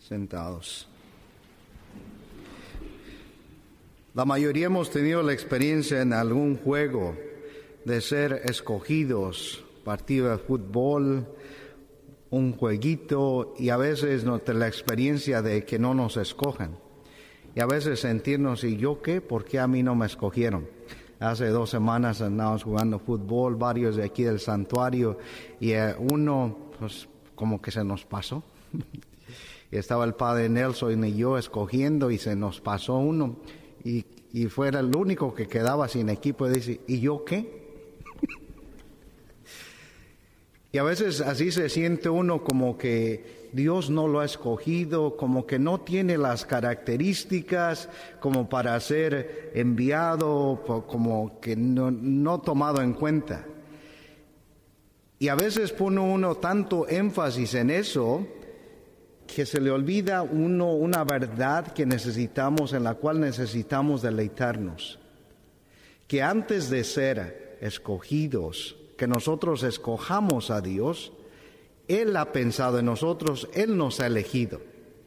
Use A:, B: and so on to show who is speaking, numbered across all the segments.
A: Sentados. La mayoría hemos tenido la experiencia en algún juego de ser escogidos, partido de fútbol, un jueguito, y a veces la experiencia de que no nos escojan. Y a veces sentirnos, ¿y yo qué? ¿Por qué a mí no me escogieron? Hace 2 semanas andábamos jugando fútbol, varios de aquí del santuario, y uno, pues, como que se nos pasó. Y estaba el padre Nelson y yo escogiendo, y se nos pasó uno, y fuera el único que quedaba sin equipo, y dice, ¿y yo qué? Y a veces así se siente uno, como que Dios no lo ha escogido, como que no tiene las características como para ser enviado, como que no tomado en cuenta. Y a veces pone uno tanto énfasis en eso que se le olvida uno una verdad que necesitamos, en la cual necesitamos deleitarnos. Que antes de ser escogidos, que nosotros escojamos a Dios, Él ha pensado en nosotros, Él nos ha elegido.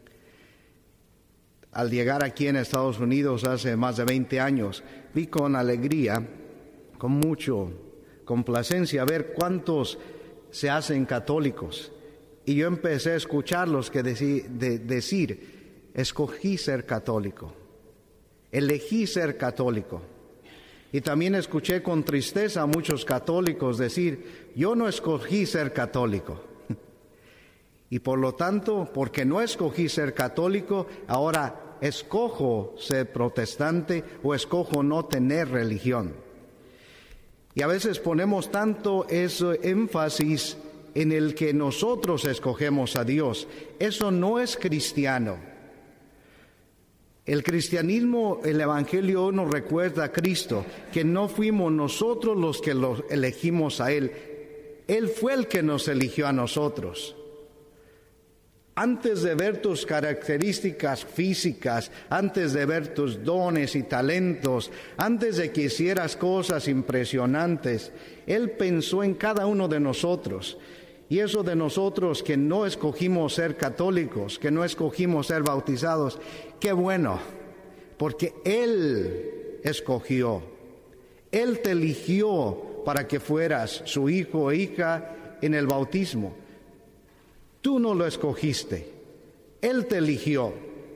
A: Al llegar aquí en Estados Unidos hace más de 20 años, vi con alegría, con mucho complacencia, ver cuántos se hacen católicos. Y yo empecé a escucharlos decir, escogí ser católico, elegí ser católico. Y también escuché con tristeza a muchos católicos decir, yo no escogí ser católico. Y por lo tanto, porque no escogí ser católico, ahora escojo ser protestante o escojo no tener religión. Y a veces ponemos tanto ese énfasis en el que nosotros escogemos a Dios. Eso no es cristiano. El cristianismo, el Evangelio nos recuerda a Cristo, que no fuimos nosotros los que lo elegimos a Él. Él fue el que nos eligió a nosotros. Antes de ver tus características físicas, antes de ver tus dones y talentos, antes de que hicieras cosas impresionantes, Él pensó en cada uno de nosotros. Y eso de nosotros que no escogimos ser católicos, que no escogimos ser bautizados, qué bueno, porque Él escogió, Él te eligió para que fueras su hijo o hija en el bautismo. Tú no lo escogiste, Él te eligió.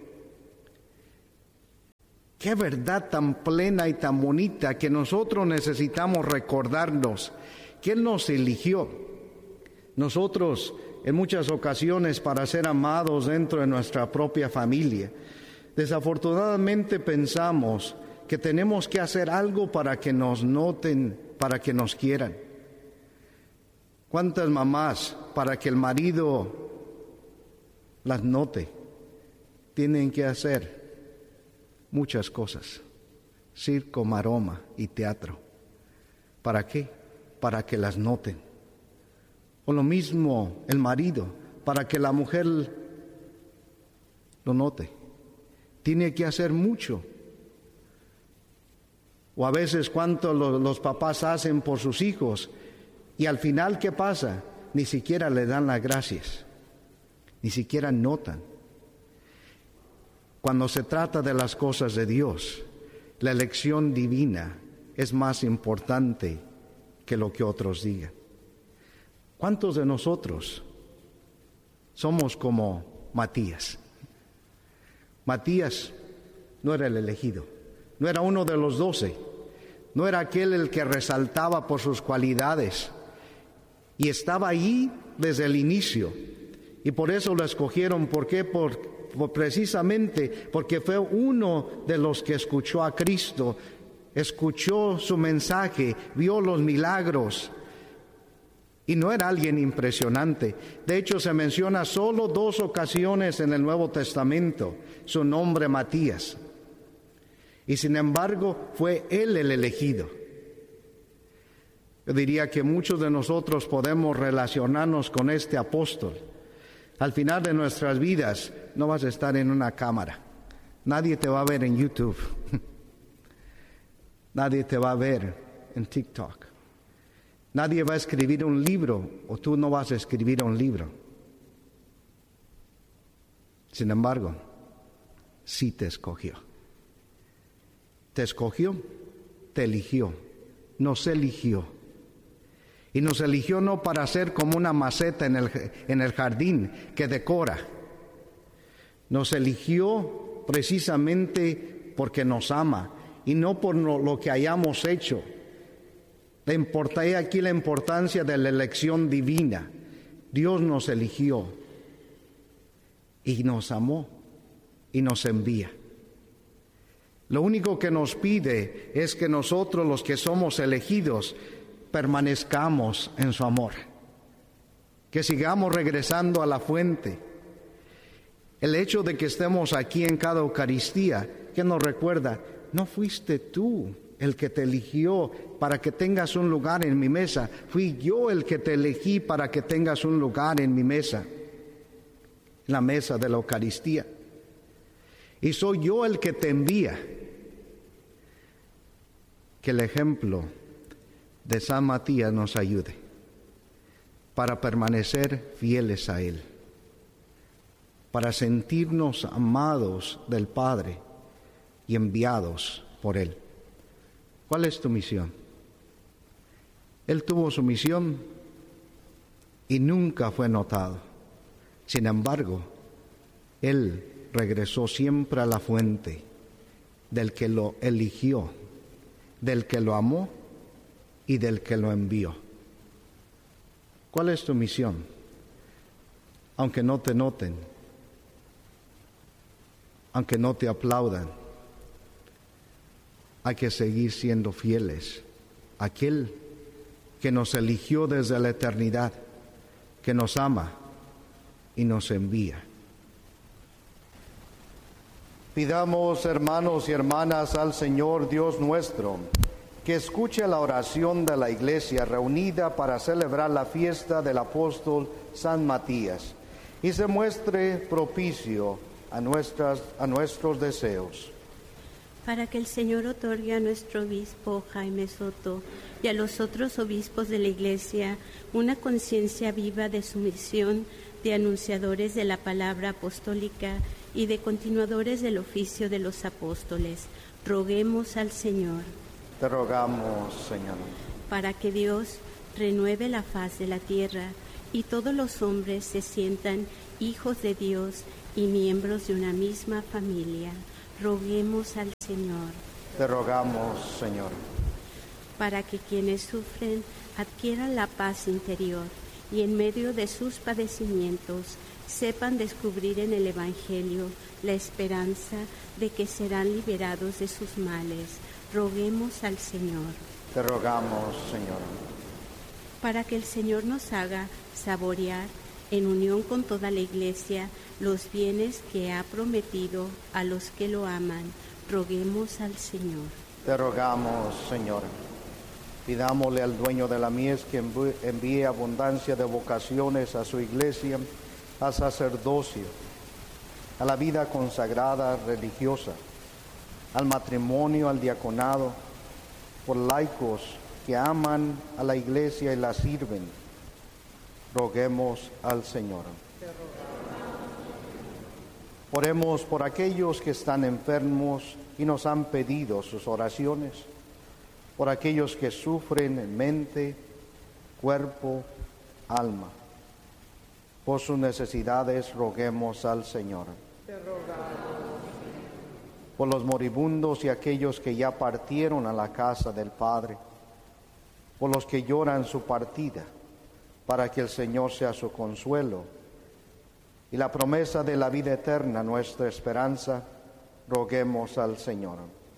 A: Qué verdad tan plena y tan bonita que nosotros necesitamos recordarnos que Él nos eligió. Nosotros, en muchas ocasiones, para ser amados dentro de nuestra propia familia, desafortunadamente pensamos que tenemos que hacer algo para que nos noten, para que nos quieran. ¿Cuántas mamás, para que el marido las note, tienen que hacer muchas cosas? Circo, maroma y teatro. ¿Para qué? Para que las noten. O lo mismo el marido, para que la mujer lo note. Tiene que hacer mucho. O a veces cuánto los papás hacen por sus hijos, y al final, ¿qué pasa? Ni siquiera le dan las gracias, ni siquiera notan. Cuando se trata de las cosas de Dios, la elección divina es más importante que lo que otros digan. ¿Cuántos de nosotros somos como Matías? Matías no era el elegido, no era uno de los 12, no era aquel el que resaltaba por sus cualidades, y estaba ahí desde el inicio, y por eso lo escogieron. ¿Por qué? Precisamente porque fue uno de los que escuchó a Cristo, escuchó su mensaje, vio los milagros. Y no era alguien impresionante. De hecho, se menciona solo 2 ocasiones en el Nuevo Testamento su nombre Matías. Y sin embargo, fue él el elegido. Yo diría que muchos de nosotros podemos relacionarnos con este apóstol. Al final de nuestras vidas, no vas a estar en una cámara. Nadie te va a ver en YouTube. Nadie te va a ver en TikTok. Nadie va a escribir un libro, o tú no vas a escribir un libro. Sin embargo, sí te escogió. Te escogió, te eligió, nos eligió. Y nos eligió no para ser como una maceta en el jardín que decora. Nos eligió precisamente porque nos ama y no por lo que hayamos hecho. He aquí la importancia de la elección divina. Dios nos eligió y nos amó y nos envía. Lo único que nos pide es que nosotros, los que somos elegidos, permanezcamos en su amor, que sigamos regresando a la fuente. El hecho de que estemos aquí en cada Eucaristía, que nos recuerda, no fuiste tú el que te eligió para que tengas un lugar en mi mesa, fui yo el que te elegí para que tengas un lugar en mi mesa, la mesa de la Eucaristía. Y soy yo el que te envía. Que el ejemplo de San Matías nos ayude para permanecer fieles a Él, para sentirnos amados del Padre y enviados por Él. ¿Cuál es tu misión? Él tuvo su misión y nunca fue notado. Sin embargo, Él regresó siempre a la fuente del que lo eligió, del que lo amó y del que lo envió. ¿Cuál es tu misión? Aunque no te noten, aunque no te aplaudan, hay que seguir siendo fieles a aquel que nos eligió desde la eternidad, que nos ama y nos envía. Pidamos, hermanos y hermanas, al Señor Dios nuestro, que escuche la oración de la Iglesia reunida para celebrar la fiesta del apóstol San Matías y se muestre propicio a nuestros deseos.
B: Para que el Señor otorgue a nuestro obispo Jaime Soto y a los otros obispos de la Iglesia una conciencia viva de su misión de anunciadores de la palabra apostólica y de continuadores del oficio de los apóstoles. Roguemos al Señor.
A: Te rogamos, Señor.
B: Para que Dios renueve la faz de la tierra y todos los hombres se sientan hijos de Dios y miembros de una misma familia. Roguemos al Señor.
A: Te rogamos, Señor.
B: Para que quienes sufren adquieran la paz interior y en medio de sus padecimientos sepan descubrir en el Evangelio la esperanza de que serán liberados de sus males. Roguemos al Señor.
A: Te rogamos, Señor.
B: Para que el Señor nos haga saborear, en unión con toda la Iglesia, los bienes que ha prometido a los que lo aman. Roguemos al Señor.
A: Te rogamos, Señor. Pidámosle al dueño de la mies que envíe abundancia de vocaciones a su Iglesia, al sacerdocio, a la vida consagrada religiosa, al matrimonio, al diaconado, por laicos que aman a la Iglesia y la sirven. Roguemos al Señor. Oremos por aquellos que están enfermos y nos han pedido sus oraciones, por aquellos que sufren en mente, cuerpo, alma. Por sus necesidades roguemos al Señor. Por los moribundos y aquellos que ya partieron a la casa del Padre, por los que lloran su partida, para que el Señor sea su consuelo y la promesa de la vida eterna nuestra esperanza, roguemos al Señor.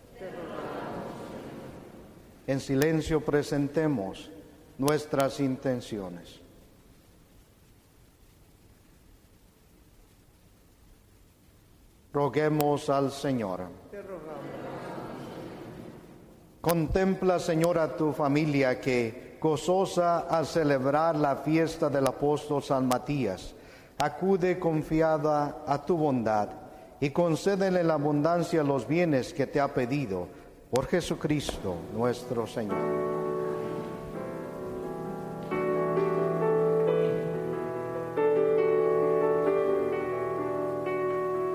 A: En silencio presentemos nuestras intenciones. Roguemos al Señor. Contempla, Señor, a tu familia que, gozosa al celebrar la fiesta del apóstol San Matías, acude confiada a tu bondad y concédele en la abundancia los bienes que te ha pedido por Jesucristo nuestro Señor.